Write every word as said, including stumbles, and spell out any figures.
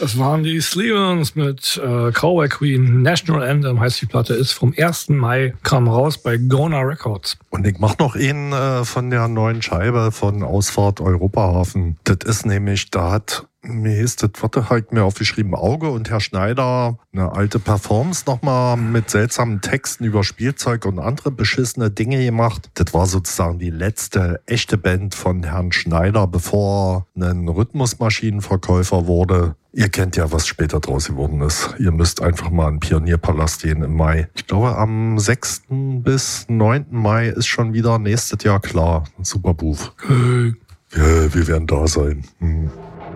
Das waren die Sleevens mit äh, Cowboy Queen. National Anthem heißt die Platte, ist vom ersten Mai, kam raus bei Gona Records. Und ich mach noch einen äh, von der neuen Scheibe von Ausfahrt Europahafen. Das ist nämlich, da hat, mir hieß das, warte, halt mir aufgeschrieben, Auge und Herr Schneider eine alte Performance nochmal mit seltsamen Texten über Spielzeug und andere beschissene Dinge gemacht. Das war sozusagen die letzte echte Band von Herrn Schneider, bevor er ein Rhythmusmaschinenverkäufer wurde. Ihr kennt ja, was später draus geworden ist. Ihr müsst einfach mal in den Pionierpalast gehen im Mai. Ich glaube, am sechsten bis neunten Mai ist schon wieder nächstes Jahr klar. Super Buch. Hey. Ja, wir werden da sein. Hm.